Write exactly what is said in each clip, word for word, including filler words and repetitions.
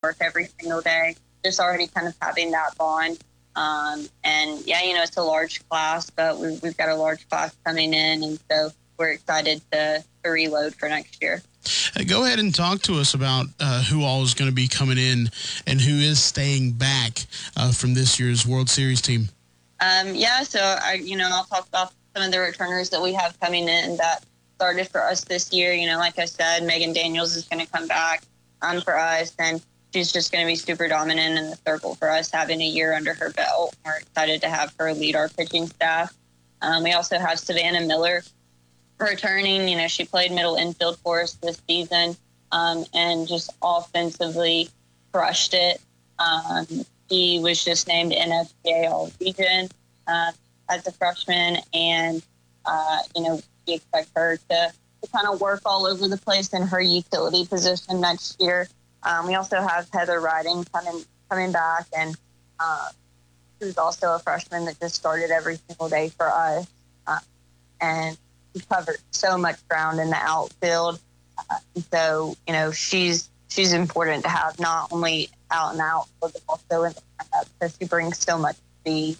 work every single day. Just already kind of having that bond. Um, and, yeah, you know, it's a large class, but we've, we've got a large class coming in, and so we're excited to, to reload for next year. Uh, go ahead and talk to us about uh, who all is going to be coming in and who is staying back uh, from this year's World Series team. Um, yeah, so, I, you know, I'll talk about some of the returners that we have coming in that started for us this year. You know, like I said, Megan Daniels is going to come back um, for us, and she's just going to be super dominant in the circle for us, having a year under her belt. We're excited to have her lead our pitching staff. Um, we also have Savannah Miller returning. You know, she played middle infield for us this season um, and just offensively crushed it. Um, she was just named N F P A All-Region uh, as a freshman, and, uh, you know, we expect her to, to kind of work all over the place in her utility position next year. Um, we also have Heather Riding coming coming back, and uh, who's also a freshman that just started every single day for us. Uh, and she covered so much ground in the outfield. Uh, so, you know, she's she's important to have not only out and out, but also in the lineup because she brings so much speed.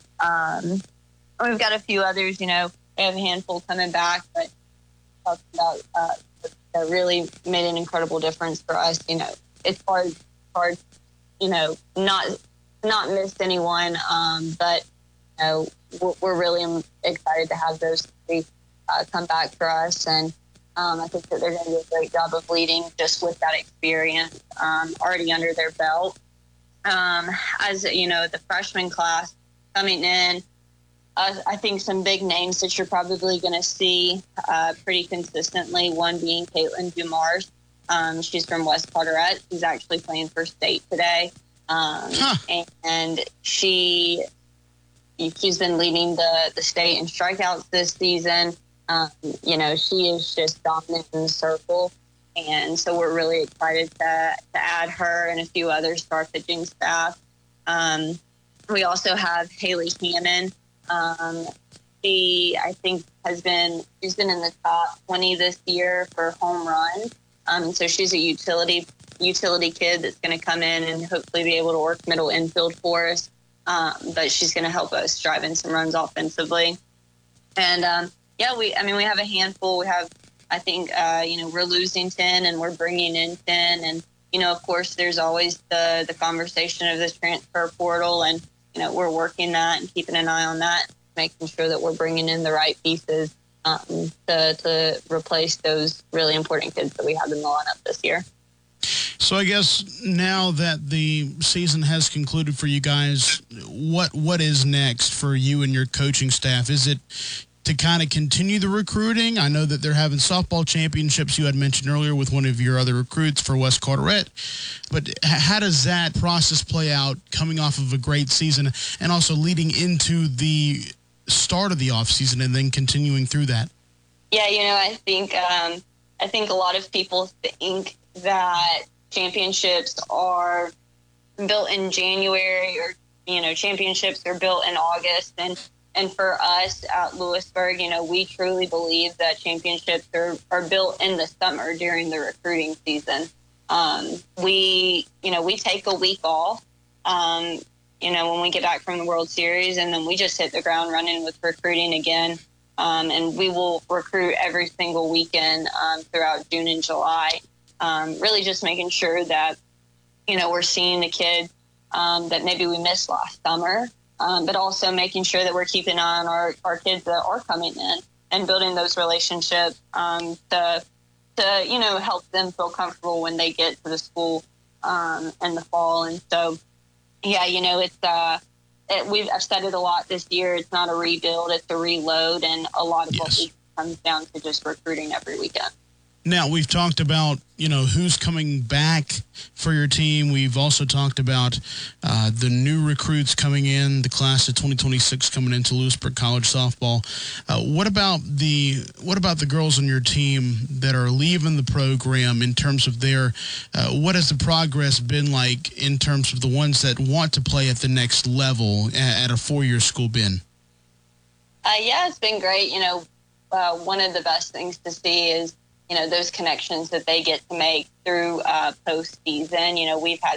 Um, we've got a few others, you know, we have a handful coming back, but talking about uh, that really made an incredible difference for us. You know, it's hard, hard, you know, not not miss anyone, um, but you know, we're, we're really excited to have those three uh, come back for us, and um, I think that they're going to do a great job of leading just with that experience um, already under their belt. Um, as you know, the freshman class coming in. Uh, I think some big names that you're probably going to see uh, pretty consistently, one being Caitlin Dumars. Um, she's from West Carteret. She's actually playing for state today. Um, huh. and, and she, she's been leading the, the state in strikeouts this season. Um, you know, she is just dominant in the circle. And so we're really excited to, to add her and a few others to our pitching staff. Um, we also have Haley Hannon. Um, she, I think, has been, she's been in the top twenty this year for home runs. Um, so she's a utility, utility kid that's going to come in and hopefully be able to work middle infield for us. Um, but she's going to help us drive in some runs offensively. And, um, yeah, we, I mean, we have a handful. We have, I think, uh, you know, we're losing ten and we're bringing in ten. And, you know, of course, there's always the, the conversation of this transfer portal, and, you know, we're working that and keeping an eye on that, making sure that we're bringing in the right pieces um, to, to replace those really important kids that we have in the lineup this year. So I guess now that the season has concluded for you guys, what what is next for you and your coaching staff? Is it to kind of continue the recruiting? I know that they're having softball championships you had mentioned earlier with one of your other recruits for West Carteret. But how does that process play out coming off of a great season and also leading into the start of the offseason and then continuing through that? Yeah, you know, I think um, I think a lot of people think that championships are built in January, or, you know, championships are built in August. And And for us at Lewisburg, you know, we truly believe that championships are, are built in the summer during the recruiting season. Um, we, you know, we take a week off, um, you know, when we get back from the World Series, and then we just hit the ground running with recruiting again. Um, and we will recruit every single weekend um, throughout June and July, um, really just making sure that, you know, we're seeing the kids um, that maybe we missed last summer. Um, but also making sure that we're keeping an eye on our, our kids that are coming in and building those relationships um, to, to, you know, help them feel comfortable when they get to the school um, in the fall. And so, yeah, you know, it's uh, it, we've I've said it a lot this year. It's not a rebuild, it's a reload. And a lot of yes. what we comes down to just recruiting every weekend. Now, we've talked about, you know, who's coming back for your team. We've also talked about uh, the new recruits coming in, the class of twenty twenty-six coming into Lewisburg College softball. Uh, what about the what about the girls on your team that are leaving the program in terms of their, uh, what has the progress been like in terms of the ones that want to play at the next level at, at a four-year school, Ben? Uh, yeah, it's been great. You know, uh, one of the best things to see is, you know, those connections that they get to make through uh, postseason. You know, we've had